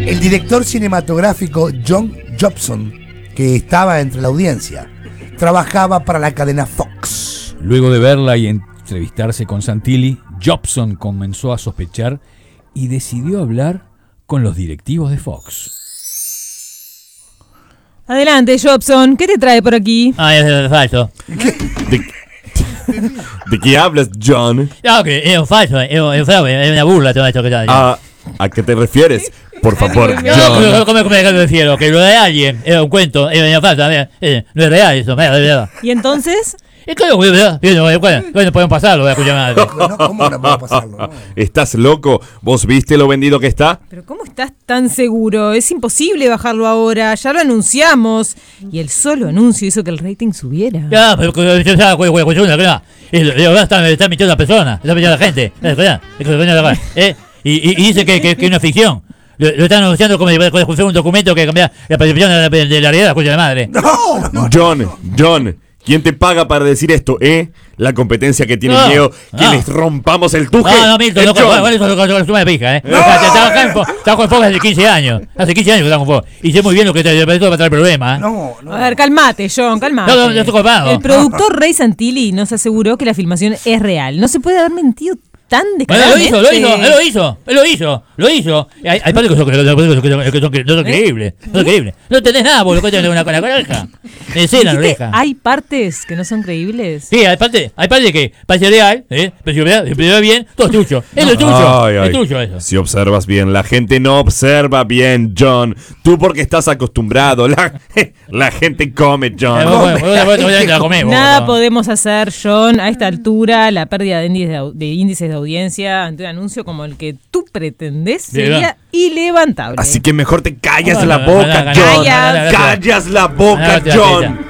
El director cinematográfico John Jobson, que estaba entre la audiencia, trabajaba para la cadena Fox. Luego de verla y entrevistarse con Santilli, Jobson comenzó a sospechar y decidió hablar con los directivos de Fox. Adelante, Jobson, ¿qué te trae por aquí? Es falso. ¿De qué hablas, John? No, que es un falso, es una burla todo esto que está diciendo. ¿A qué te refieres? Por favor, No, John. ¿cómo me refiero? Que lo de alguien es un cuento, es falso, no es real eso, es verdad. ¿Y entonces? Es que bueno, podemos pasarlo, voy a escuchar madre. ¿Cómo no podemos pasarlo? No. ¿Estás loco? ¿Vos viste lo vendido que está? ¿Pero cómo estás tan seguro? Es imposible bajarlo ahora, ya lo anunciamos. Y el solo anuncio hizo que el rating subiera. Ya, pero está mintiendo la persona, está mintiendo la gente. Y dice que es una ficción. Lo están anunciando como si fuera un documento que cambia la percepción de la realidad, escucha de madre. No. John, ¿quién te paga para decir esto, La competencia que tiene miedo que les rompamos el tuje. No, Milton, eso es lo que suma de pija, Trabajo en Fox hace 15 años. Hace 15 años que trabajo en Fox. Y sé muy bien lo que te va a traer problemas. No. A ver, calmate, John, calmate. No, estoy colpado. El productor Ray Santilli nos aseguró que la filmación es real. No se puede haber mentido tan descaradamente. Él lo hizo. Hay partes que son creíbles. No entendés nada, vos lo cuentas con la oreja. De escena, la oreja. ¿Hay partes que no son creíbles? Sí, hay partes que parece real, pero si lo ves bien, todo es tuyo. Es lo tuyo. Es tuyo eso. Si observas bien, la gente no observa bien, John. Tú porque estás acostumbrado. La gente come, John. Nada podemos hacer, John, a esta altura. La pérdida de índices de audiencia ante un anuncio como el que tú pretendés sería ilevantable. Así que mejor te callas la boca, John. Callas la boca, John.